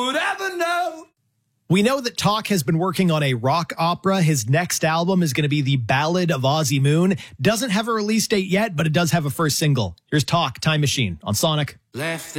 would ever know. We know that Talk has been working on a rock opera. His next album is going to be The Ballad of Ozzy Moon. Doesn't have a release date yet, but it does have a first single. Here's Talk, Time Machine on Sonic. Left